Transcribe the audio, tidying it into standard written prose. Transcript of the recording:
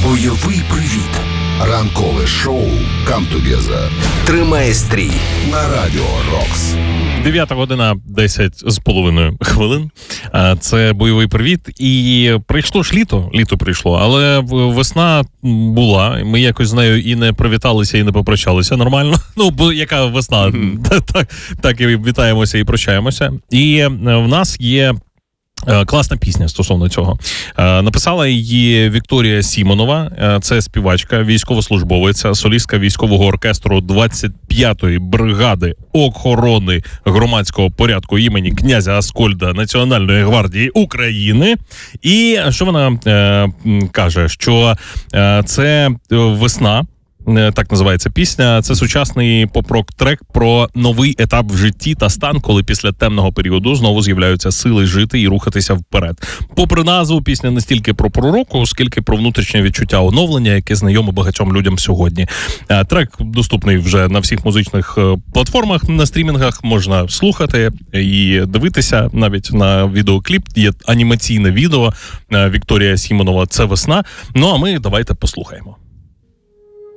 Бойовий привіт. Ранкове шоу «Come Together». Тримає стрій на Радіо Рокс. 9 година 10 з половиною хвилин. Це бойовий привіт. І прийшло ж літо прийшло, але весна була. Ми якось з нею і не привіталися, і не попрощалися нормально. Ну, бо яка весна? Так і вітаємося і прощаємося. І в нас є класна пісня стосовно цього. Написала її Вікторія Сімонова. Це співачка, військовослужбовиця, солістка військового оркестру 25-ї бригади охорони громадського порядку імені князя Аскольда Національної гвардії України. І що вона каже? Що це весна. Так називається пісня. Це сучасний поп-рок-трек про новий етап в житті та стан, коли після темного періоду знову з'являються сили жити і рухатися вперед. Попри назву, пісня не стільки про пророку, скільки про внутрішнє відчуття оновлення, яке знайоме багатьом людям сьогодні. Трек доступний вже на всіх музичних платформах, на стрімінгах, можна слухати і дивитися навіть на відеокліп. Є анімаційне відео Вікторія Сімонова «Це весна». Ну а ми давайте послухаємо.